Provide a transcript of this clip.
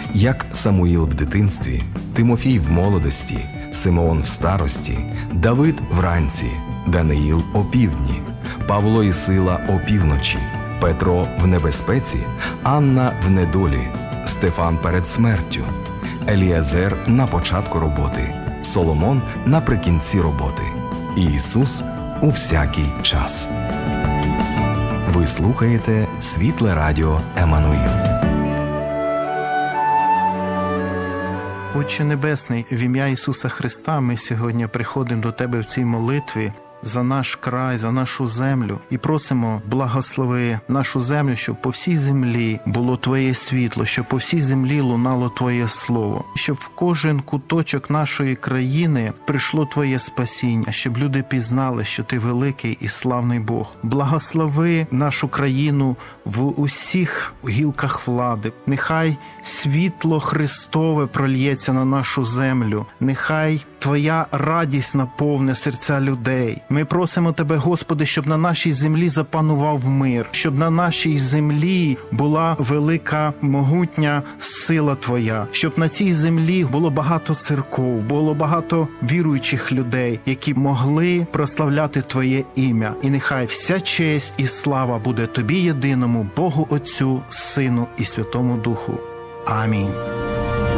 Як Самуїл в дитинстві, Тимофій в молодості, Симеон в старості, Давид вранці, Даниїл опівдні, Павло і Сила опівночі, Петро в небезпеці, Анна в недолі, Стефан перед смертю, Еліазер на початку роботи, Соломон наприкінці роботи, і Ісус у всякий час. Ви слухаєте Світле Радіо Еммануїл. Отче Небесний, в ім'я Ісуса Христа ми сьогодні приходимо до Тебе в цій молитві за наш край, за нашу землю і просимо, благослови нашу землю, щоб по всій землі було Твоє світло, щоб по всій землі лунало Твоє Слово, щоб в кожен куточок нашої країни прийшло Твоє спасіння, щоб люди пізнали, що Ти великий і славний Бог. Благослови нашу країну в усіх гілках влади. Нехай світло Христове прольється на нашу землю. Нехай Твоя радість наповне серця людей. Ми просимо Тебе, Господи, щоб на нашій землі запанував мир, щоб на нашій землі була велика, могутня сила Твоя, щоб на цій землі було багато церков, було багато віруючих людей, які могли прославляти Твоє ім'я. І нехай вся честь і слава буде Тобі єдиному, Богу Отцю, Сину і Святому Духу. Амінь.